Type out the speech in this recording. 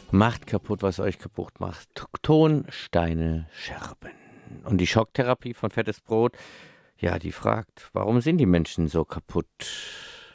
Macht kaputt, was euch kaputt macht. Ton, Steine, Scherben. Und die Schocktherapie von Fettes Brot, ja, die fragt, warum sind die Menschen so kaputt?